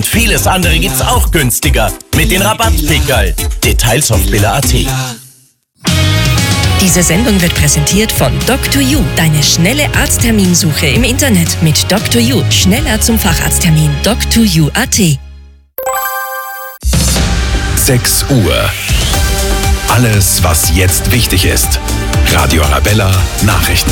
vieles andere gibt's auch günstiger. Mit den Rabattpickerl. Details auf billa.at. Diese Sendung wird präsentiert von Doc2U, deine schnelle Arztterminsuche im Internet. Mit Doc2U, schneller zum Facharzttermin. Doc2U.at. 6 Uhr. Alles, was jetzt wichtig ist. Radio Arabella Nachrichten.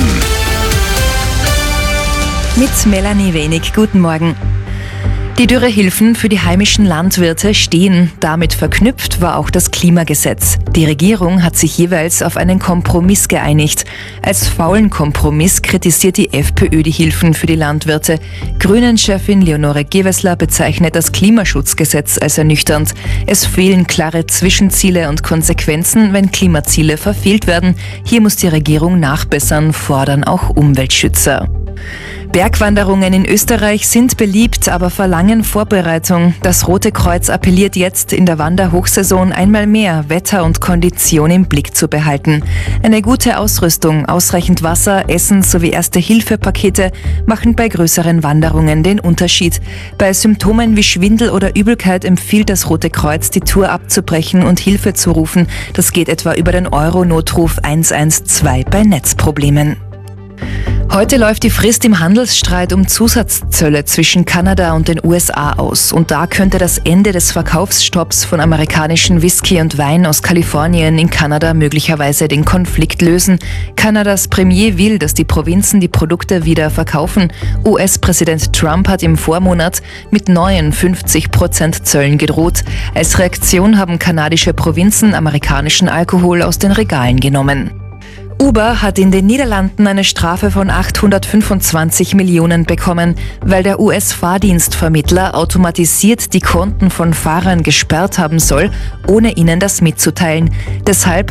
Mit Melanie Wenig. Guten Morgen. Die Dürrehilfen für die heimischen Landwirte stehen. Damit verknüpft war auch das Klimagesetz. Die Regierung hat sich jeweils auf einen Kompromiss geeinigt. Als faulen Kompromiss kritisiert die FPÖ die Hilfen für die Landwirte. Grünen-Chefin Leonore Gewessler bezeichnet das Klimaschutzgesetz als ernüchternd. Es fehlen klare Zwischenziele und Konsequenzen, wenn Klimaziele verfehlt werden. Hier muss die Regierung nachbessern, fordern auch Umweltschützer. Bergwanderungen in Österreich sind beliebt, aber verlangen Vorbereitung. Das Rote Kreuz appelliert jetzt in der Wanderhochsaison einmal mehr, Wetter und Kondition im Blick zu behalten. Eine gute Ausrüstung, ausreichend Wasser, Essen sowie Erste-Hilfe-Pakete machen bei größeren Wanderungen den Unterschied. Bei Symptomen wie Schwindel oder Übelkeit empfiehlt das Rote Kreuz, die Tour abzubrechen und Hilfe zu rufen. Das geht etwa über den Euro-Notruf 112 bei Netzproblemen. Heute läuft die Frist im Handelsstreit um Zusatzzölle zwischen Kanada und den USA aus. Und da könnte das Ende des Verkaufsstopps von amerikanischen Whisky und Wein aus Kalifornien in Kanada möglicherweise den Konflikt lösen. Kanadas Premier will, dass die Provinzen die Produkte wieder verkaufen. US-Präsident Trump hat im Vormonat mit neuen 50% Zöllen gedroht. Als Reaktion haben kanadische Provinzen amerikanischen Alkohol aus den Regalen genommen. Uber hat in den Niederlanden eine Strafe von 825 Millionen bekommen, weil der US-Fahrdienstvermittler automatisiert die Konten von Fahrern gesperrt haben soll, ohne ihnen das mitzuteilen. Deshalb